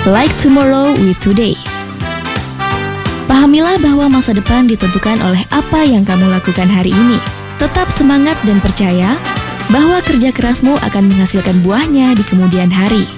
Like tomorrow with today. Pahamilah bahwa masa depan ditentukan oleh apa yang kamu lakukan hari ini. Tetap semangat dan percaya bahwa kerja kerasmu akan menghasilkan buahnya di kemudian hari.